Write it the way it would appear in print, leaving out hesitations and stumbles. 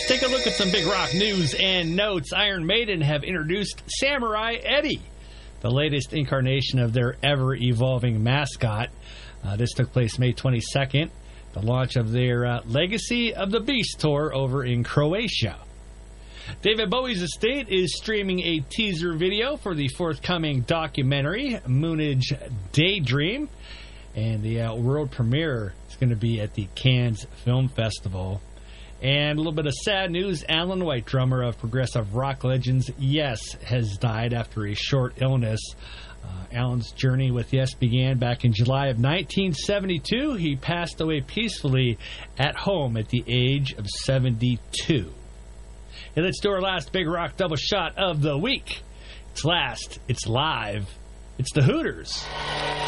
Let's take a look at some big rock news and notes. Iron Maiden have introduced Samurai Eddie, the latest incarnation of their ever-evolving mascot. This took place May 22nd, the launch of their Legacy of the Beast tour over in Croatia. David Bowie's estate is streaming a teaser video for the forthcoming documentary, Moonage Daydream, and the world premiere is going to be at the Cannes Film Festival. And a little bit of sad news, Alan White, drummer of progressive rock legends Yes, has died after a short illness. Alan's journey with Yes began back in July of 1972. He passed away peacefully at home at the age of 72. And let's do our last big rock double shot of the week. It's last, it's live, it's the Hooters.